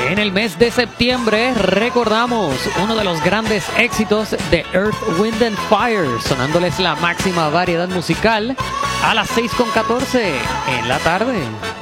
En el mes de septiembre recordamos uno de los grandes éxitos de Earth, Wind and Fire, sonándoles la máxima variedad musical a las 6:14 en la tarde.